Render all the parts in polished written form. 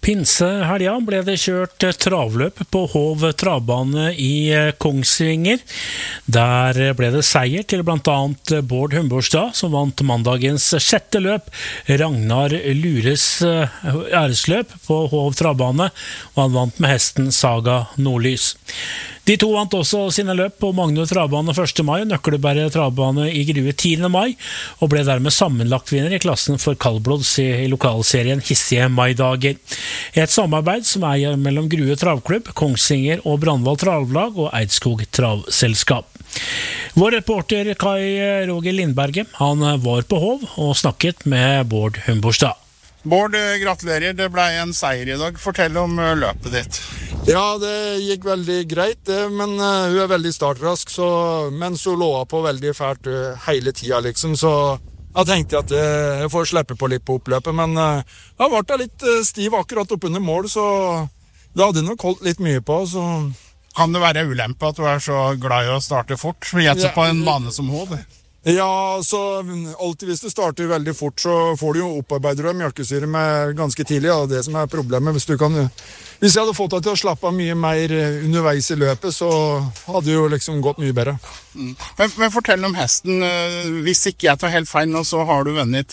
Pinsehelga ble det kjørt travløp på Hov travbane i Kongsvinger. Der ble det seier til blant annet Bård Humborstad, som vant mandagens 6. løp, Ragnar Lures æresløp på Hov travbane, og han vant med hesten Saga Nordlys. De to vant også sine løp på Magnor travbane 1. mai, Nøkkelberg travbane i Grue 10. mai, og ble dermed sammenlagt vinner i klassen for kaldblods i lokalserien Hissige maidager. Et samarbeid som mellom Grue travklubb, Kongsvinger og Brandval travlag og Eidskog travselskap. Vår reporter Kai Roger Lindberget, han var på Hov og snakket med Bård Humborstad. Bård, gratulerer. Det ble en seier i dag. Fortell om løpet ditt. Ja, det gikk veldig greit, men hun veldig startrask, men så lå hun på veldig fælt hele tiden, liksom, så jeg tenkte at jeg får slippe på litt på oppløpet, men jeg ble litt stiv akkurat oppunder mål, så det hadde nok holdt litt mye på, så... Kan det være ulempe at du så glad i å starte fort, på en bane som Hov? Ja, så alltid hvis du starter veldig fort, så får du jo opparbeider deg mjølkesyre med ganske tidlig, og det som problemet. Hvis jeg hadde fått deg til å slappe av mye mer underveis i løpet, så hadde det jo liksom gått mye bedre. Men fortell om hesten. Hvis ikke jeg tar helt feil nå, så har du vunnet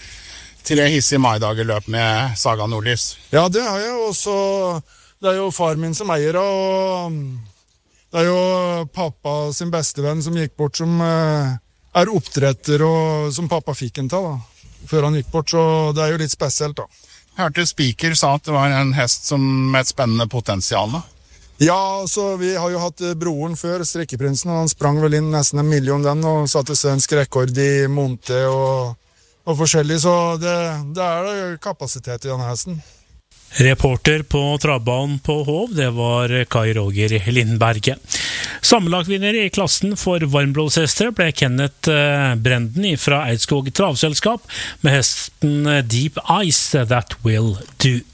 tre hissige maidagerløp med Saga Nordlys. Ja, det har jeg også. Det jo far min som eier, og det jo pappa sin bestevenn som gikk bort, som... oppdretter, og som pappa fikk en til, før han gikk bort, så det jo litt spesielt, da. Jeg hørte Speaker sa at det var en hest med et spennende potensial, da. Ja, så vi har jo hatt broren før, Strikkeprinsen, og han sprang vel inn nesten 1 million den, og satte svensk rekord i Monte og forskjellig, så det kapasitet i denne hesten. Reporter på travbanen på Hov, det var Kai Roger Lindberget. Sammenlagtvinner i klassen for varmblodshester ble Kenneth Brenden fra Eidskog travselskap med hesten Deep Ice That Will Do.